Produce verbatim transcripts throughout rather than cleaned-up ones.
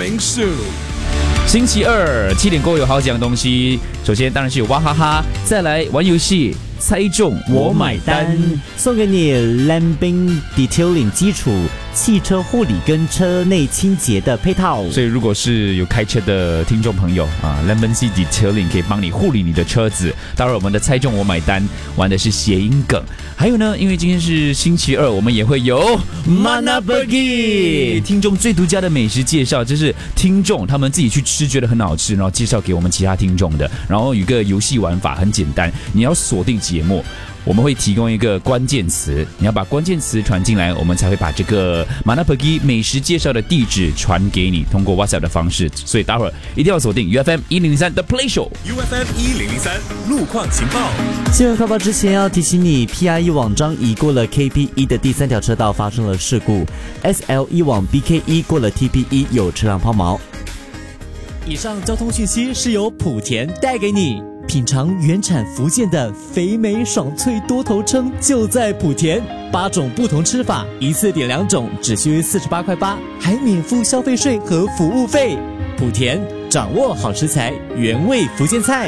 名树。 星期二七点过有好几样东西，首先当然是有哇哈哈，再来玩游戏，猜中我买单， 送给你 Lambing Detailing 基础汽车护理跟车内清洁的配套。 所以如果是有开车的听众朋友啊 ，Lambing Detailing 可以帮你护理你的车子。待会儿我们的猜中我买单玩的是谐音梗，还有呢，因为今天是星期二，我们也会有 Mana Pergi 听众最独家的美食介绍，这是听众他们自己去吃觉得很好吃，然后介绍给我们其他听众的。然后有一个游戏玩法很简单，你要锁定节目，我们会提供一个关键词，你要把关键词传进来，我们才会把这个 Mana Pergi 美食介绍的地址传给你，通过 WhatsApp 的方式。所以待会儿一定要锁定 U F M 一零零三的 Play Show。U F M 一零零三路况情报。 新闻快报之前要提醒你 ，P R 一网张移过了 K P 一的第三条车道发生了事故 ，S L 一往 B K 一过了 T P 一有车辆抛锚。以上交通讯息是由莆田带给你。品尝原产福建的肥美爽脆多头称就在莆田，八种不同吃法，一次点两种，只需四十八块八，还免付消费税和服务费。莆田掌握好食材，原味福建菜。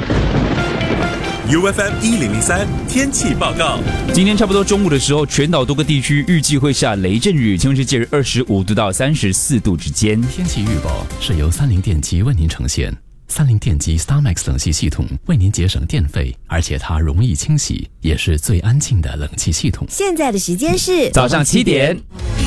U F M 一零零三天气报告。 今天差不多中午的时候，全岛多个地区预计会下雷阵雨，气温是介于二十五度到三十四度之间。 天气预报是由三菱电机为您呈现。三菱电机 StarMax 冷气系统为您节省电费，而且它容易清洗，也是最安静的冷气系统。 现在的时间是早上七点。